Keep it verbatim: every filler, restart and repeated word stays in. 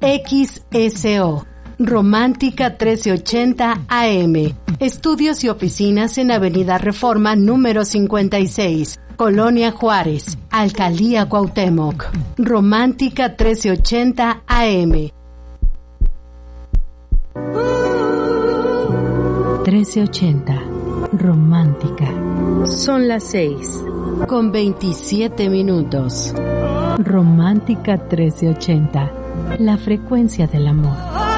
X S O. Romántica trece ochenta A M. Estudios y oficinas en Avenida Reforma número cincuenta y seis, Colonia Juárez, Alcaldía Cuauhtémoc. Romántica trece ochenta A M. trece ochenta. Romántica. Son las seis con veintisiete minutos. Romántica trece ochenta. La frecuencia del amor.